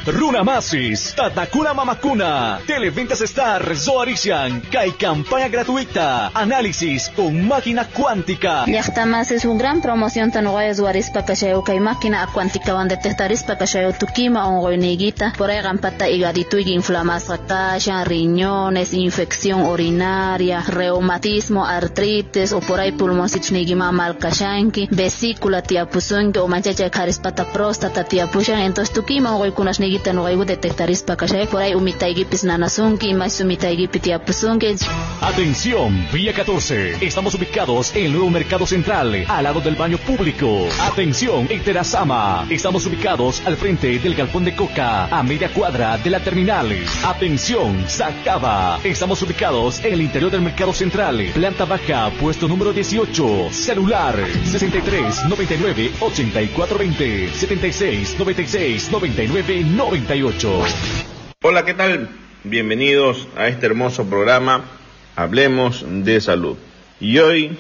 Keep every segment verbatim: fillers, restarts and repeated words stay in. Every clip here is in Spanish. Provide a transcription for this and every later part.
Runa Masis, Tatakuna Mamakuna, Televentas Star, Zoarisian, Kai campaña gratuita, análisis con máquina cuántica. Yachtamas es una gran promoción Tanoya Zoaris Pakashayo Kai máquina cuántica donde detectaris Pakashayo Tukima on Goinigita, por ahí gampata higadito y inflamación, riñones, infección urinaria, reumatismo, artritis o por ahí pulmoncichnigima malkashanki, vesícula tiapuzunki o manchacha karispata próstata tiapushan, entonces Tukima o Goikunas Nigita no hay detectaris Pakashayo, por ahí umitaigipis nanasunki, más umitaigipis tiapuzunki. Atención, Vía catorce. Estamos ubicados en el nuevo Mercado Central, al lado del baño público. Atención, en Terazama. Estamos ubicados al frente del Galpón de Coca, a media cuadra de la terminal. Atención, Sacaba. Estamos ubicados en el interior del Mercado Central, planta baja, puesto número dieciocho. Celular sesenta y tres, noventa y nueve, ochenta y cuatro veinte, setenta y seis, noventa y seis, noventa y nueve, noventa y ocho. Hola, ¿qué tal? Bienvenidos a este hermoso programa Hablemos de Salud. Y hoy,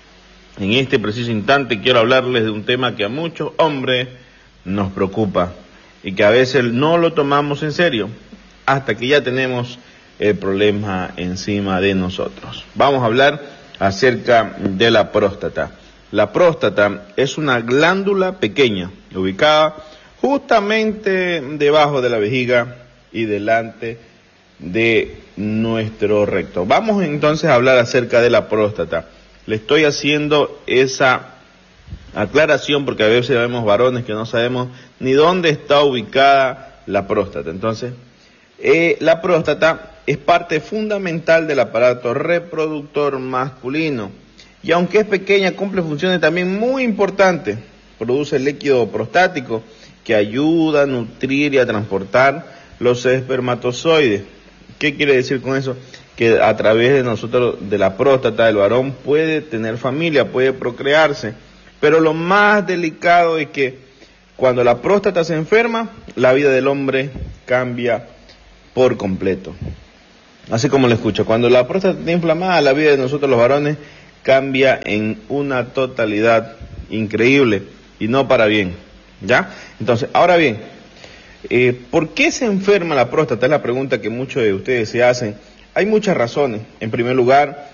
en este preciso instante, quiero hablarles de un tema que a muchos hombres nos preocupa y que a veces no lo tomamos en serio hasta que ya tenemos el problema encima de nosotros. Vamos a hablar acerca de la próstata. La próstata es una glándula pequeña ubicada justamente debajo de la vejiga y delante de nuestro recto. Vamos entonces a hablar acerca de la próstata. Le estoy haciendo esa aclaración porque a veces vemos varones que no sabemos ni dónde está ubicada la próstata. Entonces, eh, la próstata es parte fundamental del aparato reproductor masculino y aunque es pequeña cumple funciones también muy importantes. Produce el líquido prostático que ayuda a nutrir y a transportar los espermatozoides. ¿Qué quiere decir con eso? Que a través de nosotros, de la próstata, el varón puede tener familia, puede procrearse, pero lo más delicado es que cuando la próstata se enferma, la vida del hombre cambia por completo. Así como lo escucho, cuando la próstata está inflamada, la vida de nosotros los varones cambia en una totalidad increíble y no para bien, ¿ya? Entonces, ahora bien, Eh, ¿por qué se enferma la próstata? Es la pregunta que muchos de ustedes se hacen. Hay muchas razones. En primer lugar,